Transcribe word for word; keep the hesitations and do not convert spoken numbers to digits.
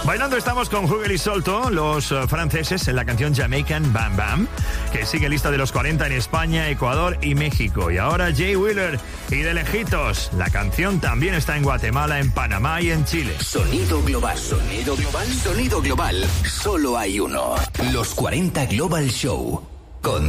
Bailando estamos con Hugel y Solto, los uh, franceses, en la canción Jamaican Bam Bam, que sigue lista de los cuarenta en España, Ecuador y México. Y ahora Jay Wheeler y De Lejitos. La canción también está en Guatemala, en Panamá y en Chile. Sonido global, sonido global, sonido global. Solo hay uno. Los cuarenta Global Show con